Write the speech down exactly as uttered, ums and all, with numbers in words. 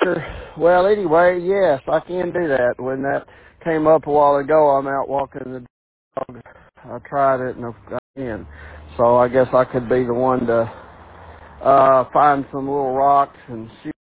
Walker. Well, anyway, yes, I can do that. When that came up a while ago, I'm out walking the dog. I tried it and I can. So I guess I could be the one to uh, find some little rocks and shoot